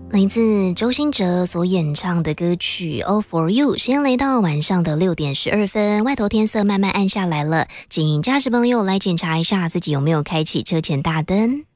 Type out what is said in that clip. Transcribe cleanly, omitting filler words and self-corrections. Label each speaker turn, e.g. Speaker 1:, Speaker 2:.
Speaker 1: 来自周兴哲所演唱的歌曲《All for You》。时间来到晚上的6点12分，外头天色慢慢暗下来了，请驾驶朋友来检查一下自己有没有开启车前大灯。